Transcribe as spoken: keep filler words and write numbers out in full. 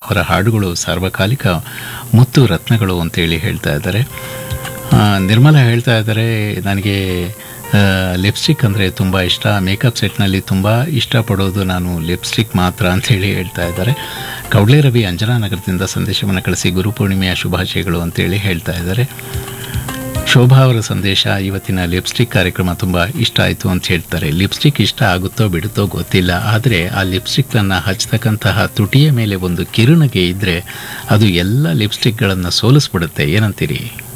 ಅವರ ಹಾಡುಗಳು ಸಾರ್ವಕಾಲಿಕ ಮುತ್ತು ರತ್ನಗಳು ಅಂತೇಳಿ ಹೇಳ್ತಾ ಇದ್ದಾರೆ. ಆ, ನಿರ್ಮಲಾ ಹೇಳ್ತಾ ಇದ್ದಾರೆ, ನನಗೆ ಲಿಪ್ಸ್ಟಿಕ್ ಅಂದರೆ ತುಂಬ ಇಷ್ಟ, ಮೇಕಪ್ ಸೆಟ್ನಲ್ಲಿ ತುಂಬ ಇಷ್ಟಪಡೋದು ನಾನು ಲಿಪ್ಸ್ಟಿಕ್ ಮಾತ್ರ ಅಂಥೇಳಿ ಹೇಳ್ತಾ ಇದ್ದಾರೆ. ಕೌಡ್ಲೆ ರವಿ ಅಂಜನಾನಗರದಿಂದ ಸಂದೇಶವನ್ನು ಕಳಿಸಿ ಗುರುಪೂರ್ಣಿಮೆಯ ಶುಭಾಶಯಗಳು ಅಂತೇಳಿ ಹೇಳ್ತಾ ಇದ್ದಾರೆ. ಶೋಭಾ ಅವರ ಸಂದೇಶ, ಇವತ್ತಿನ ಲಿಪ್ಸ್ಟಿಕ್ ಕಾರ್ಯಕ್ರಮ ತುಂಬ ಇಷ್ಟ ಆಯಿತು ಅಂತ ಹೇಳ್ತಾರೆ. ಲಿಪ್ಸ್ಟಿಕ್ ಇಷ್ಟ ಆಗುತ್ತೋ ಬಿಡುತ್ತೋ ಗೊತ್ತಿಲ್ಲ, ಆದರೆ ಆ ಲಿಪ್ಸ್ಟಿಕ್ಕನ್ನು ಹಚ್ಚತಕ್ಕಂತಹ ತುಟಿಯ ಮೇಲೆ ಒಂದು ಕಿರುನಗೆ ಇದ್ದರೆ ಅದು ಎಲ್ಲ ಲಿಪ್ಸ್ಟಿಕ್ಗಳನ್ನು ಸೋಲಿಸ್ಬಿಡುತ್ತೆ. ಏನಂತೀರಿ?